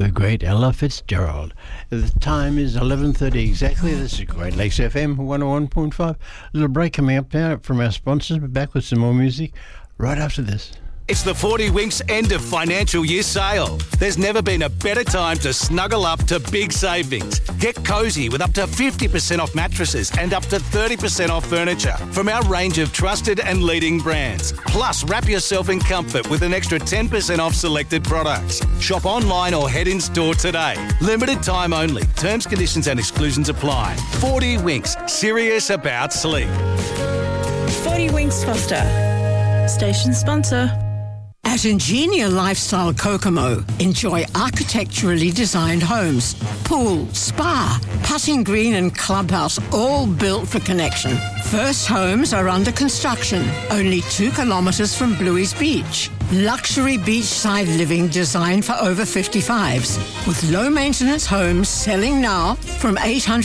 the great Ella Fitzgerald. The time is 11:30 exactly. This is Great Lakes FM 101.5. A little break coming up now from our sponsors. We're back with some more music right after this. It's the 40 Winks end of financial year sale. There's never been a better time to snuggle up to big savings. Get cosy with up to 50% off mattresses and up to 30% off furniture from our range of trusted and leading brands. Plus, wrap yourself in comfort with an extra 10% off selected products. Shop online or head in store today. Limited time only. Terms, conditions and exclusions apply. 40 Winks. Serious about sleep. 40 Winks Foster. Station sponsor. At Ingenia Lifestyle Kokomo, enjoy architecturally designed homes, pool, spa, putting green and clubhouse, all built for connection. First homes are under construction, only 2 kilometres from Bluey's Beach. Luxury beachside living designed for over 55s, with low-maintenance homes selling now from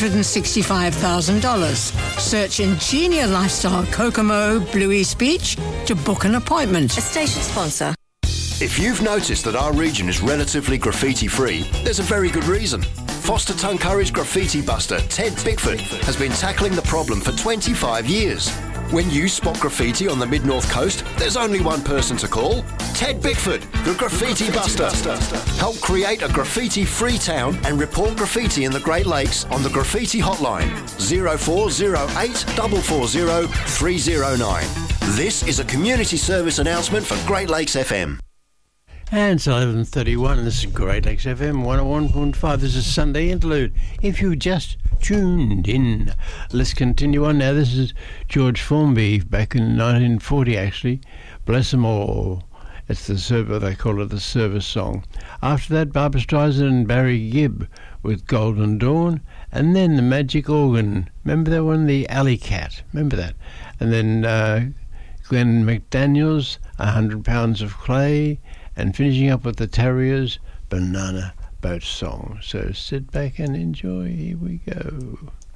$865,000. Search Ingenia Lifestyle Kokomo, Bluey's Beach to book an appointment. A station sponsor. If you've noticed that our region is relatively graffiti-free, there's a very good reason. Foster Tuncurry's graffiti buster, Ted Bickford, has been tackling the problem for 25 years. When you spot graffiti on the Mid-North Coast, there's only one person to call. Ted Bickford, the Graffiti Buster. Help create a graffiti-free town and report graffiti in the Great Lakes on the Graffiti Hotline, 0408 440 309. This is a community service announcement for Great Lakes FM. And it's 11:31. This is Great Lakes FM 101.5. This is Sunday Interlude. If you just tuned in, let's continue on now. This is George Formby back in 1940, actually. Bless them all. It's the server, they call it the service song. After that, Barbra Streisand and Barry Gibb with Golden Dawn. And then the Magic Organ. Remember that one? The Alley Cat. Remember that? And then Glenn McDaniel's 100 Pounds of Clay. And finishing up with the Terriers' Banana Boat Song. So sit back and enjoy. Here we go.